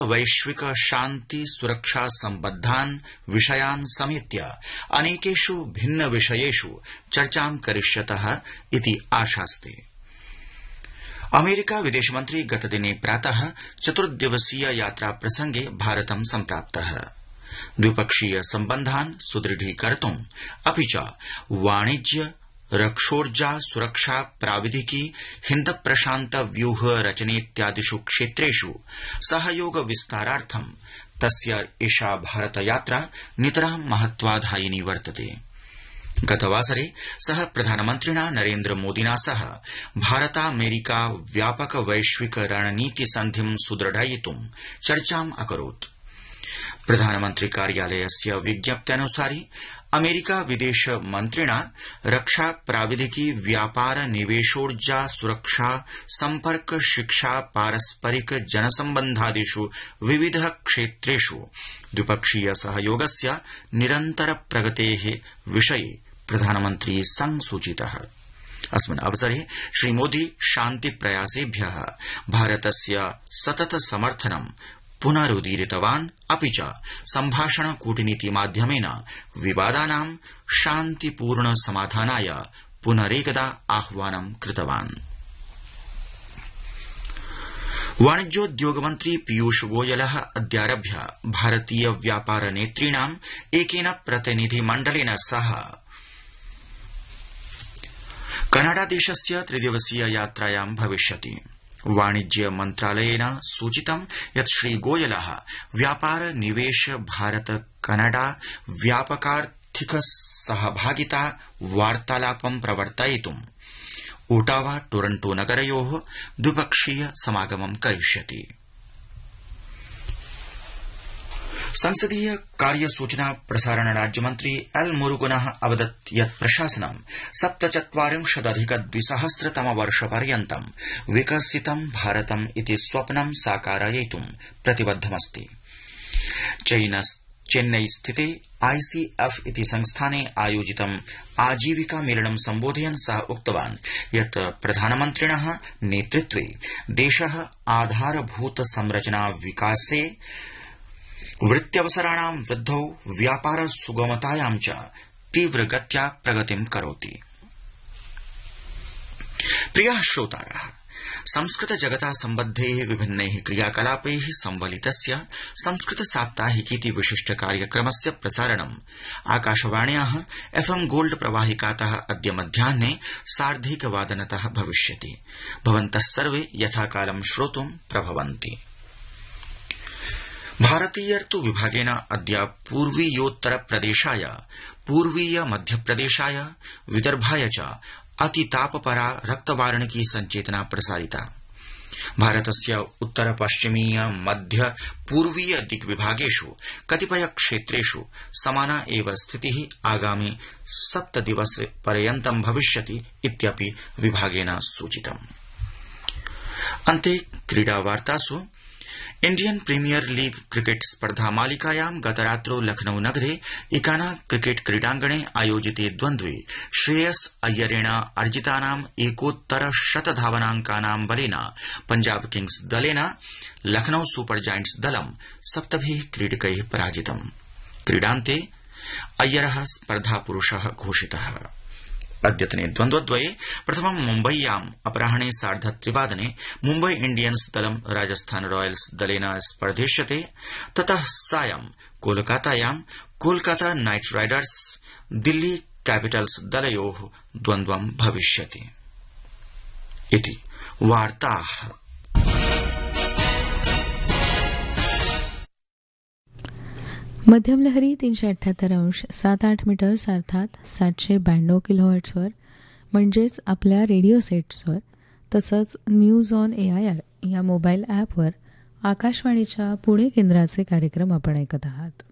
वैश्विक शान्ति सुरक्षा सम्बद्धान् विषयान् समेत्य अनेकेषु भिन्न विषयेषु चर्चां करिष्यतः इति आशास्ते। अमेरिका विदेशमन्त्री गतदिने प्रातः 4 दिवसीय यात्रा प्रसंगे भारतं सम्प्राप्तः। द्विपक्षीय सम्बन्धान् सुदृढीकर्तुम् अपि च वाणिज्य रक्षोर्जा सुरक्षा प्राविधिकी हिन्द प्रशान्त व्यूह रचनेत्यादिषु क्षेत्रेषु सहयोग विस्तारार्थं तस्य एषा भारत यात्रा नितरां महत्वाधायिनी वर्तते। गतवासरे सः प्रधानमन्त्रिणा नरेन्द्र मोदिना सह भारतामेरिका व्यापक वैश्विक रणनीति सन्धिं सुदृढयितुं चर्चाम् अकरोत्। प्रधानमन्त्री कार्यालयस्य विज्ञप्त्यनुसारि अमेरिका विदेश मन्त्रिणा रक्षा प्राविधिकी व्यापार निवेशोर्जा सुरक्षा सम्पर्क शिक्षा पारस्परिक जनसम्बन्धादिषु विविध क्षेत्रेषु द्विपक्षीय सहयोगस्य निरन्तर प्रगतेः विषये प्रधानमन्त्री संसूचितः। अस्मिन् अवसरे श्रीमोदी शान्ति प्रयासेभ्यः भारतस्य सतत समर्थनं पुनरुदीरितवान् अपि च सम्भाषण कूटनीति माध्यमेन विवादानां शान्तिपूर्ण समाधानाय पुनरेकदा आह्वानं कृतवान्। वाणिज्योद्योगमन्त्री पीयूष गोयलः अद्यारभ्य भारतीय व्यापार नेतॄणाम् एकेन प्रतिनिधिमण्डलेन सह कनाडादेशस्य 3 दिवसीय यात्रायां भविष्यति। वाणिज्य मन्त्रालयेन सूचितं यत् श्रीगोयलः व्यापार निवेश भारत कनाडा व्यापकार्थिक सहभागिता वार्तालापं प्रवर्तयितुं ओटावा टोरंटो नगरयोः द्विपक्षीय समागमं करिष्यति। संसदीय कार्य सूचना प्रसारण राज्यमन्त्री एल मुरुगनः अवदत् यत् प्रशासनं 47,अधिक-2000 विकसितं भारतम् इति स्वप्नं साकारयितुं प्रतिबद्धमस्ति। चेन्नई स्थिते ICF इति संस्थाने आयोजितं आजीविका मेलनं सम्बोधयन् सः उक्तवान् यत् प्रधानमन्त्रिणः नेतृत्वे देशः आधारभूत संरचना विकासे वृत्त्यवसराणां वृद्धौ व्यापार सुगमतायां च तीव्रगत्या प्रगतिं करोति। प्रियाः श्रोतारः, संस्कृत जगता सम्बद्धैः विभिन्नैः क्रियाकलापैः संवलितस्य संस्कृत साप्ताहिकीति विशिष्ट कार्यक्रमस्य प्रसारणम् आकाशवाण्याः FM गोल्ड प्रवाहिकातः अद्य मध्याह्ने 1:30 भविष्यति। भवन्तः सर्वे यथाकालं श्रोतुं प्रभवन्ति। भारतीयर्तु विभागेन अद्य पूर्वीयोत्तर प्रदेशाय पूर्वीय मध्यप्रदेशाय विदर्भाय च अतितापपरा रक्तवार्णिकी संचेतना प्रसारिता। भारतस्य उत्तर पश्चिमीय मध्य पूर्वीय दिग्विभागेषु कतिपय क्षेत्रेषु समाना एव स्थितिः आगामि 7 दिवसपर्यन्तं भविष्यति इत्यपि विभागेन सूचितम्। अन्ते क्रीडावार्तासु इंडियन प्रीमियर लीग क्रिकेट स्पर्धा मालिकायां गतरात्रौ लखनऊ नगरे इकाना क्रिकेट क्रीडांगणे आयोजिते द्वन्द्वे श्रेयस अय्यरेण अर्जितानां 1,100 धावनांकानां बलेन पंजाब किंग्स दलेन लखनऊ सुपर जायंट्स दलं 7 क्रीडकैः पराजितम्। क्रीडान्ते अय्यरः स्पर्धापुरुषः घोषितः। अद्यतने द्वन्द्वद्वये प्रथमं मुम्बय्याम् अपराह्ने 3:30 मुम्बई इंडियन्स दलं राजस्थान रॉयल्स दलेन स्पर्धिष्यते। ततः सायं कोलकातायां Kolkata night Riders Delhi Capitals दलयोः द्वन्द्वं भविष्यति। इति वार्ताः। मध्यम लहरी 378 7-8 मीटर्स अर्थात 792 किलोहर्ट्झवर म्हणजेच आपल्या रेडिओ सेट्सवर तसंच न्यूज ऑन AIR या मोबाईल ॲपवर आकाशवाणीच्या पुणे केंद्राचे कार्यक्रम आपण ऐकत आहात।